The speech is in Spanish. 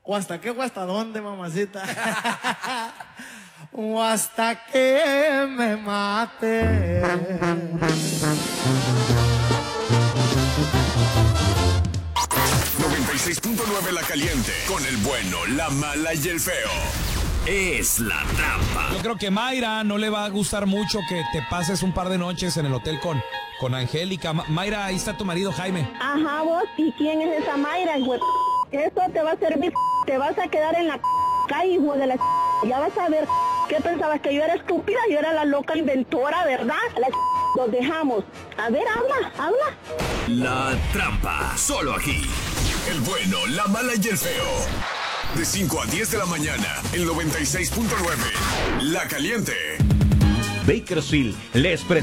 ¿O hasta qué o hasta dónde, mamacita? O hasta que me mate. 96.9 La Caliente, con el bueno, la mala y el feo. Es la trampa. Yo creo que Mayra no le va a gustar mucho que te pases un par de noches en el hotel con Angélica. Mayra, ahí está tu marido Jaime. Ajá, vos, ¿y quién es esa Mayra, hijo? Eso te va a servir, te vas a quedar en la calle, hijo de la... Ya vas a ver, ¿qué pensabas? Que yo era estúpida, yo era la loca inventora, ¿verdad? Los dejamos. A ver, habla. La trampa, solo aquí. El bueno, la mala y el feo. De 5 a 10 de la mañana, el 96.9. La Caliente. Bakersfield les presenta